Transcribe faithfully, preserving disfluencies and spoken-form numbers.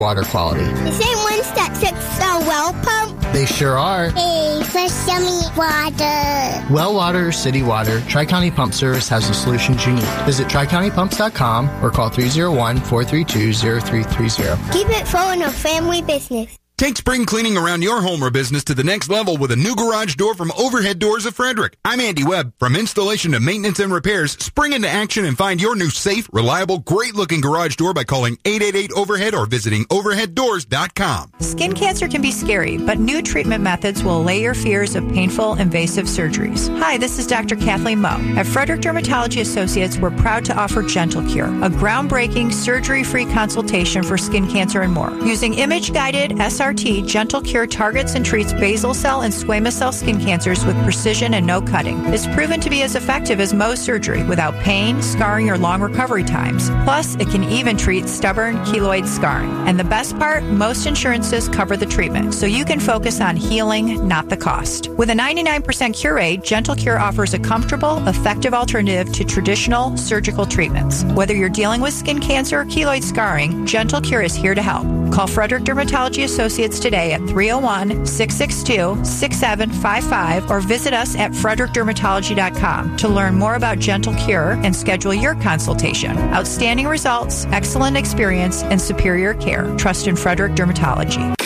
water quality. The same ones that fix the well pump? They sure are. Hey, for yummy water. Well Water, City Water, Tri-County Pump Service has the solutions you need. Visit tri county pumps dot com or call three oh one, four three two, oh three three oh. Keep it flowing, a family business. Take spring cleaning around your home or business to the next level with a new garage door from Overhead Doors of Frederick. I'm Andy Webb. From installation to maintenance and repairs, spring into action and find your new safe, reliable, great-looking garage door by calling eight eight eight, overhead or visiting overhead doors dot com. Skin cancer can be scary, but new treatment methods will allay your fears of painful, invasive surgeries. Hi, this is Doctor Kathleen Moe. At Frederick Dermatology Associates, we're proud to offer Gentle Cure, a groundbreaking, surgery-free consultation for skin cancer and more. Using image-guided S R T, Gentle Cure targets and treats basal cell and squamous cell skin cancers with precision and no cutting. It's proven to be as effective as Mohs surgery without pain, scarring, or long recovery times. Plus, it can even treat stubborn keloid scarring. And the best part, most insurances cover the treatment, so you can focus on healing, not the cost. With a ninety-nine percent cure rate, Gentle Cure offers a comfortable, effective alternative to traditional surgical treatments. Whether you're dealing with skin cancer or keloid scarring, Gentle Cure is here to help. Call Frederick Dermatology Associates today at three oh one, six six two, six seven five five or visit us at frederick dermatology dot com to learn more about Gentle Cure and schedule your consultation. Outstanding results, excellent experience, and superior care. Trust in Frederick Dermatology.